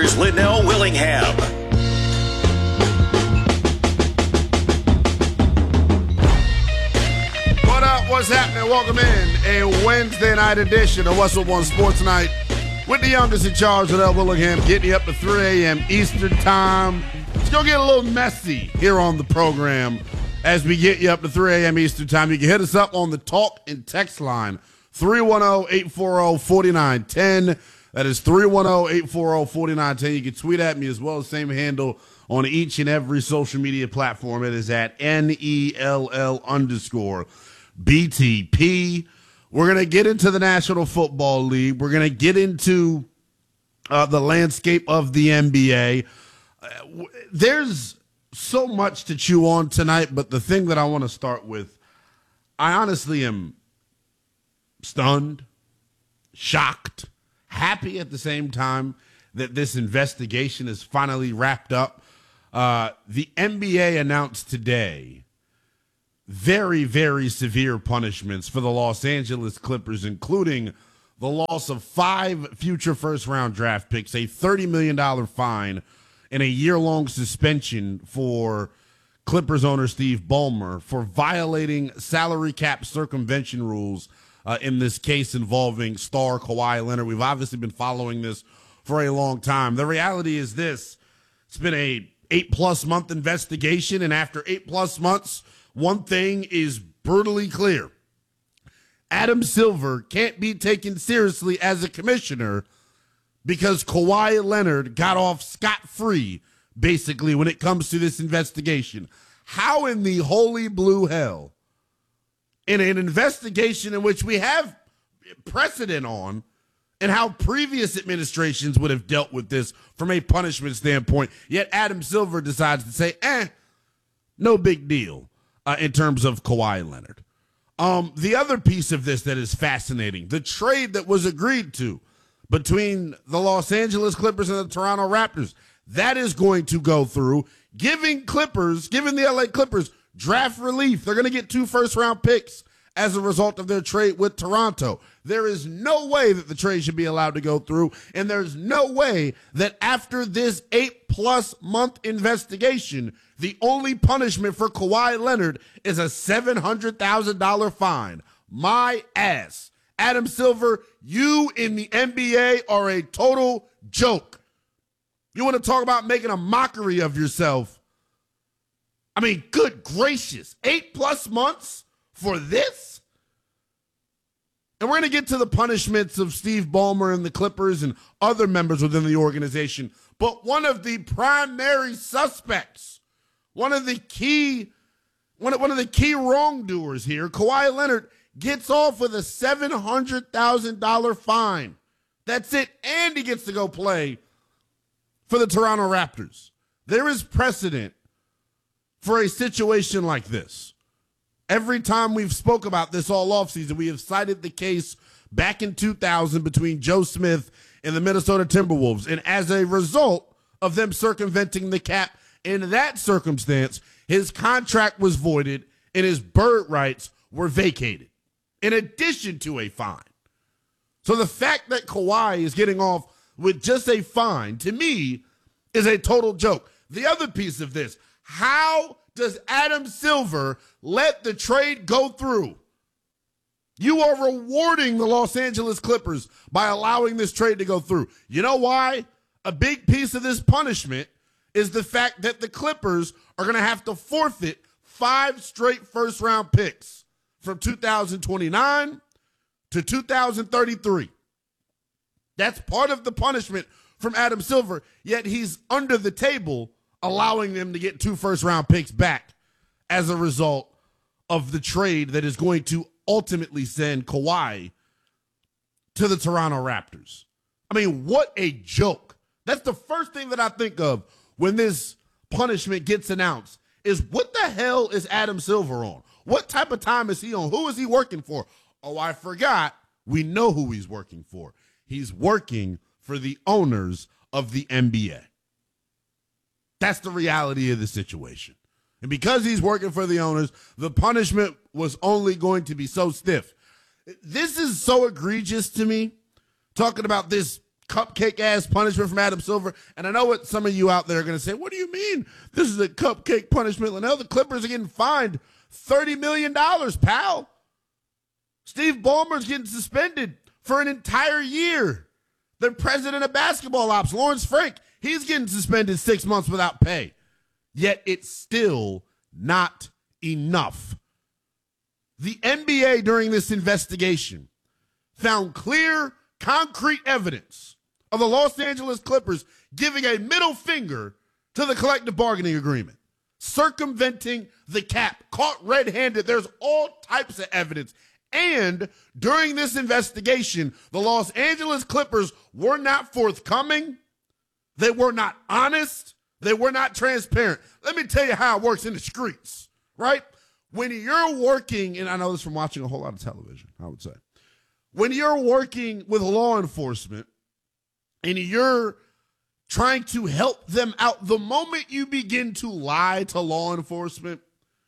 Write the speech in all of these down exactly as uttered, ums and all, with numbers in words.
here's Linnell Willingham. What up? What's happening? Welcome in a Wednesday night edition of What's Up on Sports Night with the youngest in charge, Linnell Willingham, getting you up to three a.m. Eastern Time. It's going to get a little messy here on the program as we get you up to three a.m. Eastern Time. You can hit us up on the talk and text line, three one zero, eight four zero, four nine one zero. That is three one zero, eight four zero, four nine one zero. You can tweet at me as well, same handle on each and every social media platform. It is at N E L L underscore B T P. We're going to get into the National Football League. We're going to get into uh, the landscape of the N B A. Uh, there's so much to chew on tonight, but the thing that I want to start with, I honestly am stunned, shocked, happy at the same time that this investigation is finally wrapped up. Uh, the N B A announced today very, very severe punishments for the Los Angeles Clippers, including the loss of five future first-round draft picks, a thirty million dollars fine, and a year-long suspension for Clippers owner Steve Ballmer for violating salary cap circumvention rules uh, in this case involving star Kawhi Leonard. We've obviously been following this for a long time. The reality is this. It's been a eight-plus month investigation, and after eight-plus months, one thing is brutally clear. Adam Silver can't be taken seriously as a commissioner because Kawhi Leonard got off scot-free, basically, when it comes to this investigation. How in the holy blue hell, in an investigation in which we have precedent on, and how previous administrations would have dealt with this from a punishment standpoint, yet Adam Silver decides to say, eh, no big deal. Uh, in terms of Kawhi Leonard. Um, the other piece of this that is fascinating, the trade that was agreed to between the Los Angeles Clippers and the Toronto Raptors, that is going to go through, giving Clippers, giving the L A Clippers draft relief. They're going to get two first-round picks as a result of their trade with Toronto. There is no way that the trade should be allowed to go through, and there's no way that after this eight-plus month investigation, the only punishment for Kawhi Leonard is a seven hundred thousand dollars fine. My ass. Adam Silver, you in the N B A are a total joke. You want to talk about making a mockery of yourself? I mean, good gracious. Eight-plus months for this? And we're going to get to the punishments of Steve Ballmer and the Clippers and other members within the organization. But one of the primary suspects, one of the key, one of, one of the key wrongdoers here, Kawhi Leonard, gets off with a seven hundred thousand dollars fine. That's it. And he gets to go play for the Toronto Raptors. There is precedent for a situation like this. Every time we've spoke about this all offseason, we have cited the case back in two thousand between Joe Smith and the Minnesota Timberwolves. And as a result of them circumventing the cap in that circumstance, his contract was voided and his bird rights were vacated, in addition to a fine. So the fact that Kawhi is getting off with just a fine, to me, is a total joke. The other piece of this, how does Adam Silver let the trade go through? You are rewarding the Los Angeles Clippers by allowing this trade to go through. You know why? A big piece of this punishment is the fact that the Clippers are going to have to forfeit five straight first-round picks from two thousand twenty-nine to two thousand thirty-three. That's part of the punishment from Adam Silver, yet he's under the table allowing them to get two first-round picks back as a result of the trade that is going to ultimately send Kawhi to the Toronto Raptors. I mean, what a joke. That's the first thing that I think of when this punishment gets announced is what the hell is Adam Silver on? What type of time is he on? Who is he working for? Oh, I forgot. We know who he's working for. He's working for the owners of the N B A. That's the reality of the situation. And because he's working for the owners, the punishment was only going to be so stiff. This is so egregious to me, talking about this cupcake-ass punishment from Adam Silver. And I know what some of you out there are going to say. What do you mean this is a cupcake punishment? Well, no, the Clippers are getting fined thirty million dollars, pal. Steve Ballmer's getting suspended for an entire year. The president of basketball ops, Lawrence Frank, he's getting suspended six months without pay. Yet it's still not enough. The N B A during this investigation found clear, concrete evidence of the Los Angeles Clippers giving a middle finger to the collective bargaining agreement, circumventing the cap, caught red-handed. There's all types of evidence. And during this investigation, the Los Angeles Clippers were not forthcoming. They were not honest. They were not transparent. Let me tell you how it works in the streets, right? When you're working, and I know this from watching a whole lot of television, I would say. When you're working with law enforcement and you're trying to help them out, the moment you begin to lie to law enforcement,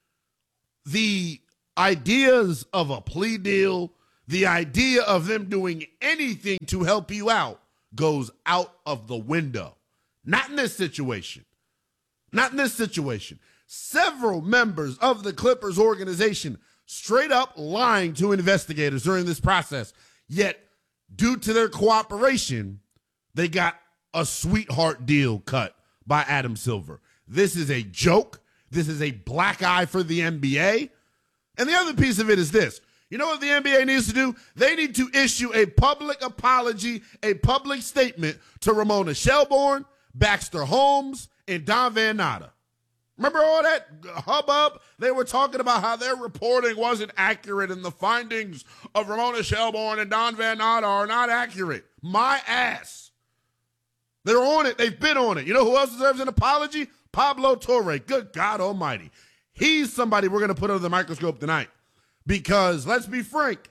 the ideas of a plea deal, the idea of them doing anything to help you out goes out of the window. Not in this situation. Not in this situation. Several members of the Clippers organization straight up lying to investigators during this process. Yet, due to their cooperation, they got a sweetheart deal cut by Adam Silver. This is a joke. This is a black eye for the N B A. And the other piece of it is this. You know what the N B A needs to do? They need to issue a public apology, a public statement to Ramona Shelburne, Baxter Holmes, and Don Van Natta. Remember all that hubbub? They were talking about how their reporting wasn't accurate and the findings of Ramona Shelburne and Don Van Natta are not accurate. My ass. They're on it. They've been on it. You know who else deserves an apology? Pablo Torre. Good God almighty. He's somebody we're going to put under the microscope tonight. Because, let's be frank,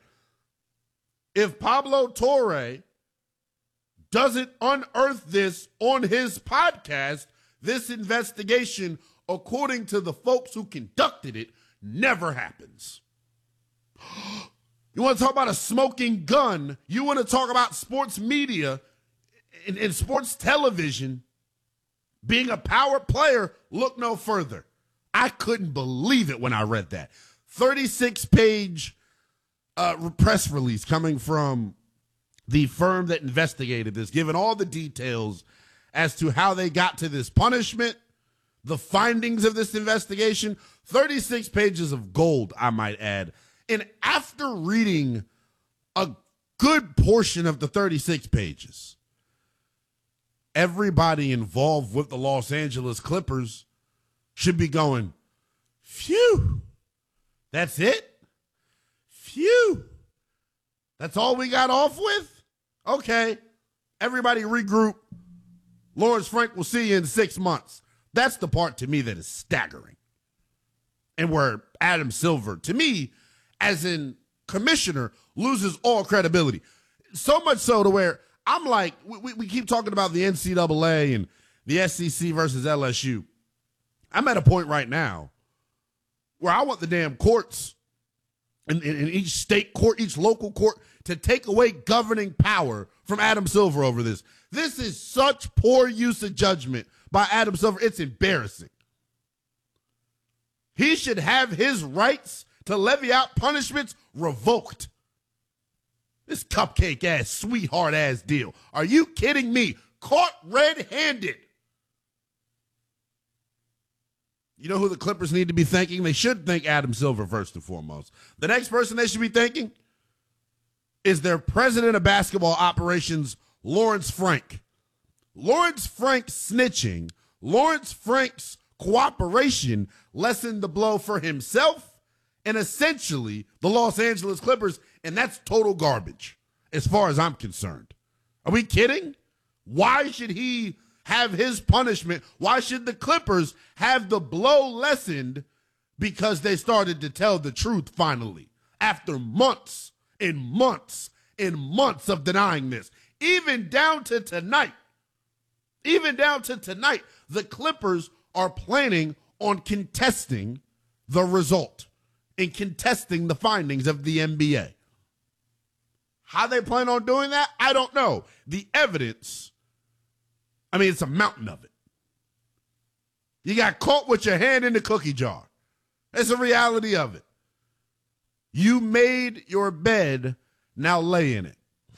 if Pablo Torre doesn't unearth this on his podcast, this investigation, according to the folks who conducted it, never happens. You want to talk about a smoking gun? You want to talk about sports media and, and sports television being a power player? Look no further. I couldn't believe it when I read that. thirty-six page uh, press release coming from the firm that investigated this, giving all the details as to how they got to this punishment, the findings of this investigation. thirty-six pages of gold, I might add. And after reading a good portion of the thirty-six pages, everybody involved with the Los Angeles Clippers should be going, phew, that's it? Phew, that's all we got off with? Okay, everybody regroup. Lawrence Frank will see you in six months. That's the part to me that is staggering. And where Adam Silver, to me, as in commissioner, loses all credibility. So much so to where I'm like, we, we keep talking about the N C double A and the S E C versus L S U. I'm at a point right now where I want the damn courts in, in, in each state court, each local court, to take away governing power from Adam Silver over this. This is such poor use of judgment by Adam Silver. It's embarrassing. He should have his rights to levy out punishments revoked. This cupcake-ass, sweetheart-ass deal. Are you kidding me? Caught red-handed. You know who the Clippers need to be thanking? They should thank Adam Silver first and foremost. The next person they should be thanking is their president of basketball operations, Lawrence Frank. Lawrence Frank's snitching, Lawrence Frank's cooperation lessened the blow for himself and essentially the Los Angeles Clippers, and that's total garbage as far as I'm concerned. Are we kidding? Why should he have his punishment? Why should the Clippers have the blow lessened because they started to tell the truth finally after months and months and months of denying this? Even down to tonight, even down to tonight, the Clippers are planning on contesting the result and contesting the findings of the N B A. How they plan on doing that, I don't know. The evidence, I mean, it's a mountain of it. You got caught with your hand in the cookie jar. That's the reality of it. You made your bed, now lay in it.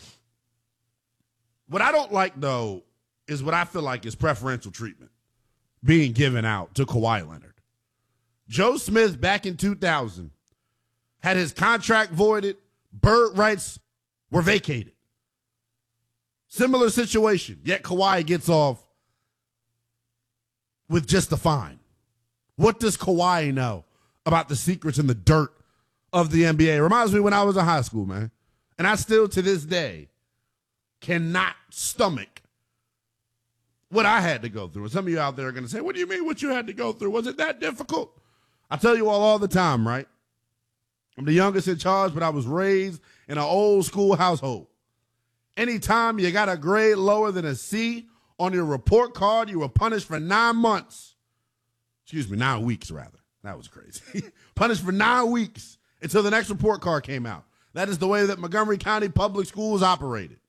What I don't like, though, is what I feel like is preferential treatment being given out to Kawhi Leonard. Joe Smith, back in two thousand, had his contract voided, bird rights were vacated. Similar situation, yet Kawhi gets off with just a fine. What does Kawhi know about the secrets and the dirt of the N B A? It reminds me when I was in high school, man. And I still, to this day, cannot stomach what I had to go through. And some of you out there are going to say, what do you mean what you had to go through? Was it that difficult? I tell you all all the time, right? I'm the youngest in charge, but I was raised in an old school household. Anytime you got a grade lower than a C on your report card, you were punished for nine months. Excuse me, nine weeks, rather. That was crazy. Punished for nine weeks until the next report card came out. That is the way that Montgomery County Public Schools operated.